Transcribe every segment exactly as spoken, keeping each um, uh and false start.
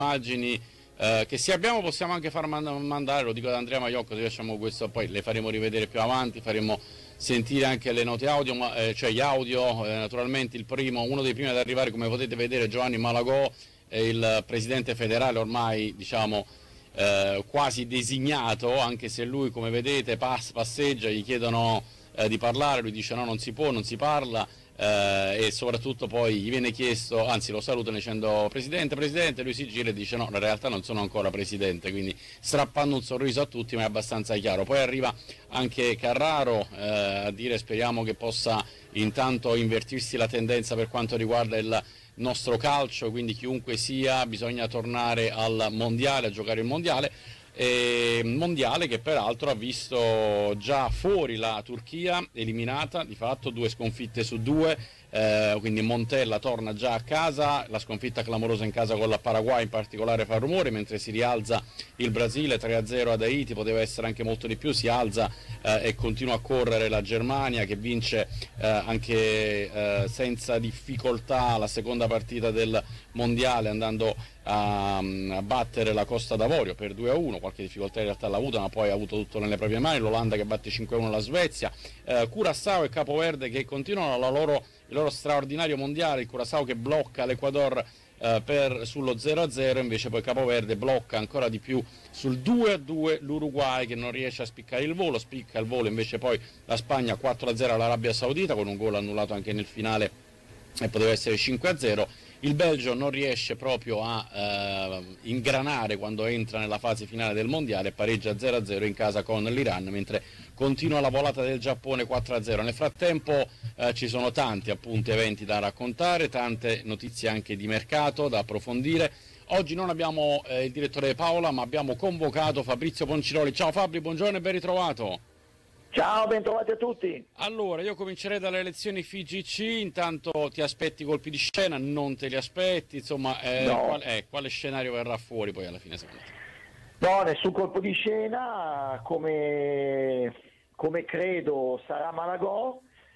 immagini eh, che se abbiamo possiamo anche far mand- mandare, lo dico ad Andrea Maiocco, se facciamo questo poi le faremo rivedere più avanti, faremo sentire anche le note audio, ma, eh, cioè gli audio, eh, naturalmente il primo, uno dei primi ad arrivare, come potete vedere, Giovanni Malagò, eh, il presidente federale ormai diciamo eh, quasi designato, anche se lui, come vedete, pass- passeggia, gli chiedono eh, di parlare, lui dice no, non si può, non si parla. Eh, e soprattutto poi gli viene chiesto, anzi lo salutano dicendo presidente, presidente, lui si gira e dice no, in realtà non sono ancora presidente, quindi strappando un sorriso a tutti, ma è abbastanza chiaro. Poi arriva anche Carraro eh, a dire speriamo che possa intanto invertirsi la tendenza per quanto riguarda il nostro calcio, quindi chiunque sia bisogna tornare al mondiale, a giocare il mondiale. E mondiale che peraltro ha visto già fuori la Turchia eliminata, di fatto due sconfitte su due, eh, quindi Montella torna già a casa, la sconfitta clamorosa in casa con la Paraguay in particolare fa rumore, mentre si rialza il Brasile tre a zero ad Haiti, poteva essere anche molto di più, si alza eh, e continua a correre la Germania che vince eh, anche eh, senza difficoltà la seconda partita del mondiale andando a, a battere la Costa d'Avorio per due a uno, qualche difficoltà in realtà l'ha avuta ma poi ha avuto tutto nelle proprie mani, l'Olanda che batte cinque a uno la Svezia, eh, Curaçao e Capoverde che continuano la loro, il loro straordinario mondiale, il Curaçao che blocca l'Ecuador eh, per, sullo zero a zero, invece poi Capoverde blocca ancora di più sul due a due l'Uruguay che non riesce a spiccare il volo, spicca il volo invece poi la Spagna quattro a zero all'Arabia Saudita con un gol annullato anche nel finale e poteva essere cinque a zero. Il Belgio non riesce proprio a eh, ingranare quando entra nella fase finale del mondiale, pareggia zero a zero in casa con l'Iran, mentre continua la volata del Giappone quattro a zero. Nel frattempo eh, ci sono tanti appunti eventi da raccontare, tante notizie anche di mercato da approfondire. Oggi non abbiamo eh, il direttore Paola, ma abbiamo convocato Fabrizio Ponciroli. Ciao Fabri, buongiorno e ben ritrovato. Ciao, bentrovati a tutti. Allora, io comincerei dalle elezioni F I G C, intanto ti aspetti colpi di scena, non te li aspetti, insomma, eh, no. qual, eh, quale scenario verrà fuori poi alla fine secondo te? No, nessun colpo di scena, come, come credo sarà Malagò,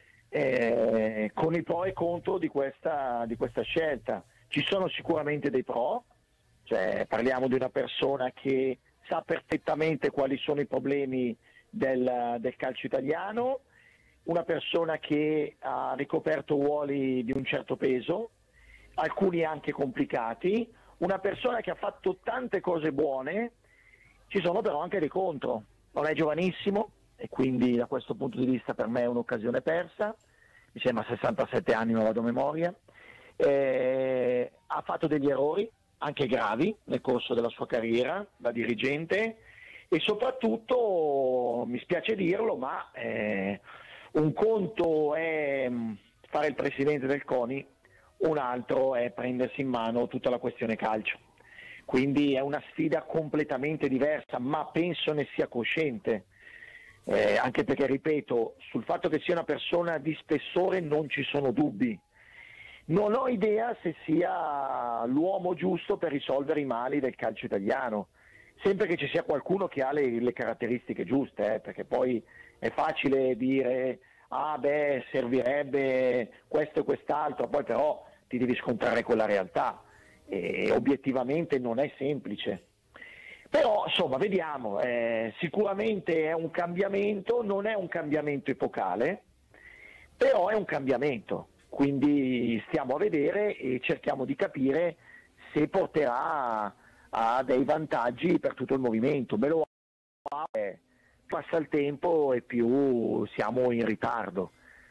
eh, con i pro e contro di questa, di questa scelta. Ci sono sicuramente dei pro, cioè parliamo di una persona che sa perfettamente quali sono i problemi Del, del calcio italiano, una persona che ha ricoperto ruoli di un certo peso, alcuni anche complicati, una persona che ha fatto tante cose buone, ci sono però anche dei contro, non è giovanissimo e quindi da questo punto di vista per me è un'occasione persa, mi sembra sessantasette anni, non vado a memoria, eh, ha fatto degli errori anche gravi nel corso della sua carriera da dirigente, e soprattutto, mi spiace dirlo, ma eh, un conto è fare il presidente del CONI, un altro è prendersi in mano tutta la questione calcio. Quindi è una sfida completamente diversa, ma penso ne sia cosciente, eh, anche perché, ripeto, sul fatto che sia una persona di spessore non ci sono dubbi. Non ho idea se sia l'uomo giusto per risolvere i mali del calcio italiano, sempre che ci sia qualcuno che ha le, le caratteristiche giuste, eh, perché poi è facile dire ah beh servirebbe questo e quest'altro, poi però ti devi scontrare con la realtà e obiettivamente non è semplice. Però insomma vediamo, eh, sicuramente è un cambiamento, non è un cambiamento epocale, però è un cambiamento, quindi stiamo a vedere e cerchiamo di capire se porterà ha dei vantaggi per tutto il movimento. Me lo eh, passa il tempo e più siamo in ritardo.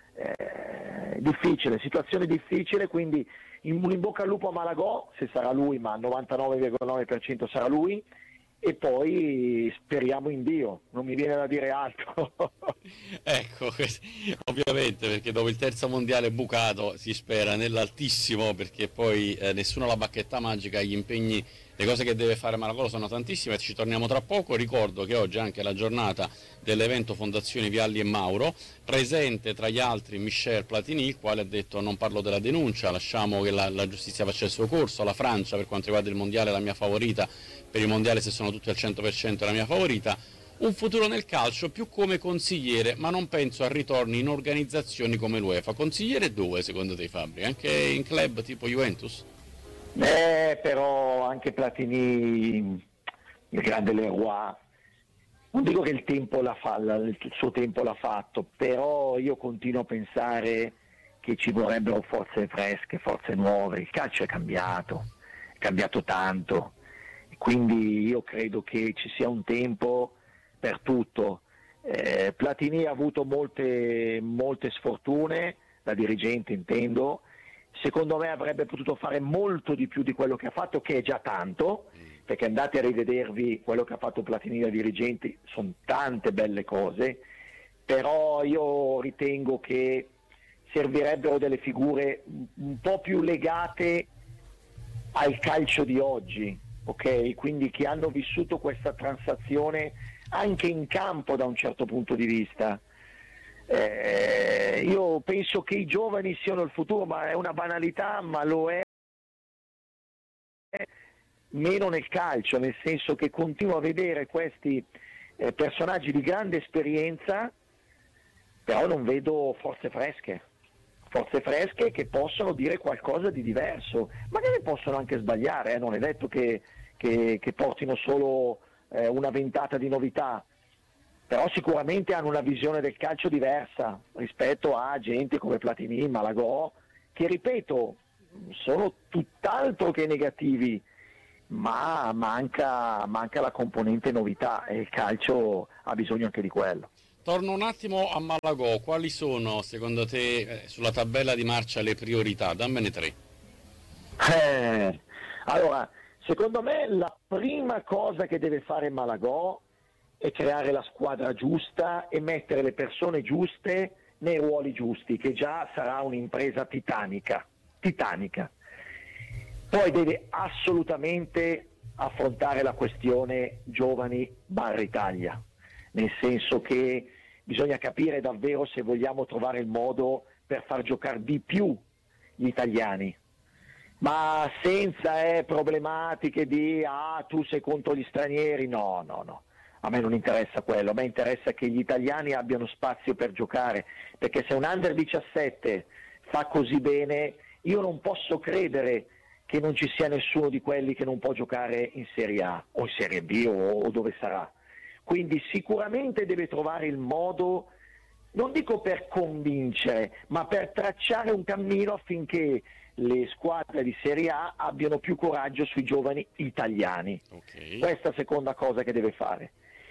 Eh, difficile, situazione difficile, quindi in, in bocca al lupo a Malagò, se sarà lui, ma al novantanove virgola nove per cento sarà lui, e poi speriamo in Dio, non mi viene da dire altro. Ecco, ovviamente perché dopo il terzo mondiale bucato si spera nell'altissimo, perché poi eh, nessuno ha la bacchetta magica, gli impegni, le cose che deve fare Malagò sono tantissime, ci torniamo tra poco. Ricordo che oggi è anche la giornata dell'evento Fondazioni Vialli e Mauro, presente tra gli altri Michel Platini, il quale ha detto non parlo della denuncia, lasciamo che la, la giustizia faccia il suo corso. La Francia, per quanto riguarda il mondiale, è la mia favorita, per il mondiale se sono tutti al cento per cento è la mia favorita. Un futuro nel calcio più come consigliere, ma non penso a ritorni in organizzazioni come l'UEFA. Consigliere dove secondo te, Fabri? Anche in club tipo Juventus? Eh, però anche Platini, il grande Leroy, non dico che il tempo l'ha fa, il suo tempo l'ha fatto, però io continuo a pensare che ci vorrebbero forze fresche, forze nuove. Il calcio è cambiato, è cambiato tanto, quindi io credo che ci sia un tempo per tutto. Eh, Platini ha avuto molte, molte sfortune, da dirigente intendo. Secondo me avrebbe potuto fare molto di più di quello che ha fatto, che è già tanto, perché andate a rivedervi quello che ha fatto Platini da dirigente, sono tante belle cose, però io ritengo che servirebbero delle figure un po' più legate al calcio di oggi, ok? Quindi che hanno vissuto questa transazione anche in campo da un certo punto di vista. Eh, io penso che i giovani siano il futuro, ma è una banalità, ma lo è meno nel calcio, nel senso che continuo a vedere questi eh, personaggi di grande esperienza, però non vedo forze fresche, forze fresche che possono dire qualcosa di diverso, magari possono anche sbagliare, eh, non è detto che, che, che portino solo eh, una ventata di novità, però sicuramente hanno una visione del calcio diversa rispetto a gente come Platini, Malagò, che ripeto, sono tutt'altro che negativi, ma manca, manca la componente novità e il calcio ha bisogno anche di quello. Torno un attimo a Malagò, quali sono secondo te eh, sulla tabella di marcia le priorità? Dammene tre. Eh, allora, secondo me la prima cosa che deve fare Malagò è creare la squadra giusta e mettere le persone giuste nei ruoli giusti, che già sarà un'impresa titanica, titanica. Poi deve assolutamente affrontare la questione giovani barra Italia, nel senso che bisogna capire davvero se vogliamo trovare il modo per far giocare di più gli italiani, ma senza eh, problematiche di ah tu sei contro gli stranieri, no, no, no. A me non interessa quello, a me interessa che gli italiani abbiano spazio per giocare, perché se un under diciassette fa così bene, io non posso credere che non ci sia nessuno di quelli che non può giocare in Serie A o in Serie B o, o dove sarà. Quindi sicuramente deve trovare il modo, non dico per convincere, ma per tracciare un cammino affinché le squadre di Serie A abbiano più coraggio sui giovani italiani. Okay. Questa è la seconda cosa che deve fare.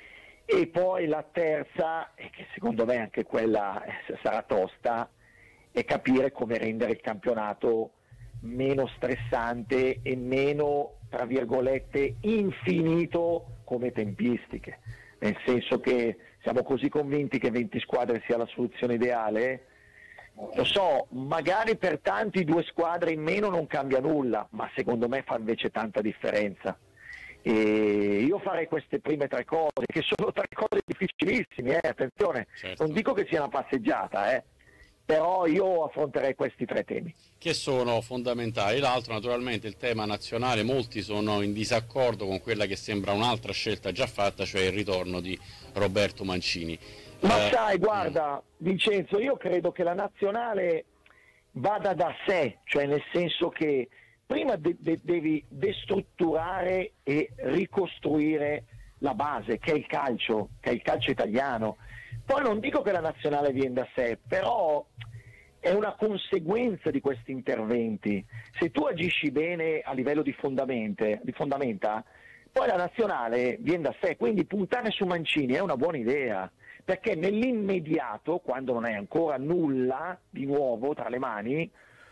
E poi la terza, e che secondo me anche quella sarà tosta, è capire come rendere il campionato meno stressante e meno, tra virgolette, infinito come tempistiche. Nel senso che siamo così convinti che venti squadre sia la soluzione ideale. Lo so, magari per tanti due squadre in meno non cambia nulla, ma secondo me fa invece tanta differenza. E io farei queste prime tre cose, che sono tre cose difficilissime, eh, attenzione, Certo. non dico che sia una passeggiata, eh, però io affronterei questi tre temi. Che sono fondamentali. L'altro naturalmente il tema nazionale, molti sono in disaccordo con quella che sembra un'altra scelta già fatta, cioè il ritorno di Roberto Mancini. Ma Eh, sai, guarda Vincenzo, io credo che la nazionale vada da sé, cioè nel senso che prima de- de- devi destrutturare e ricostruire la base, che è il calcio, che è il calcio italiano. Poi non dico che la nazionale viene da sé, però è una conseguenza di questi interventi. Se tu agisci bene a livello di, fondamente, di fondamenta, poi la nazionale viene da sé, quindi puntare su Mancini è una buona idea, perché nell'immediato, quando non hai ancora nulla di nuovo tra le mani,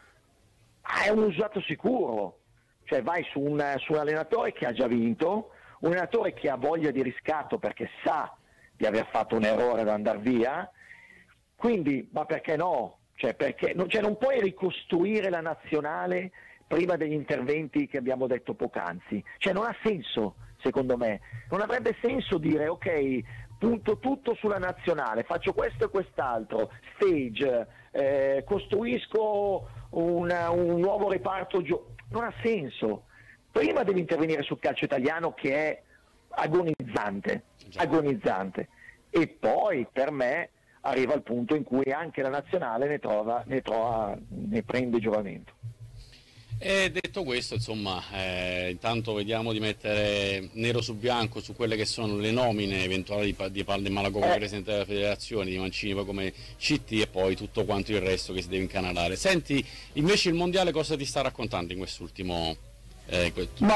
è un usato sicuro, cioè vai su un, su un allenatore che ha già vinto, un allenatore che ha voglia di riscatto perché sa di aver fatto un errore da andare via, quindi ma perché no? Cioè, perché, non, cioè non puoi ricostruire la nazionale prima degli interventi che abbiamo detto poc'anzi, cioè non ha senso secondo me, non avrebbe senso dire ok, punto tutto sulla nazionale, faccio questo e quest'altro, stage, eh, costruisco una, un nuovo reparto, gio- non ha senso. Prima devi intervenire sul calcio italiano che è agonizzante, agonizzante, e poi per me arriva il punto in cui anche la nazionale ne trova, ne, trova, ne prende giovamento. E detto questo, insomma, eh, intanto vediamo di mettere nero su bianco su quelle che sono le nomine eventuali di, di Palle Malagò come Eh. presidente della federazione, di Mancini poi come C T e poi tutto quanto il resto che si deve incanalare. Senti, invece il mondiale cosa ti sta raccontando in quest'ultimo... Eh, Ma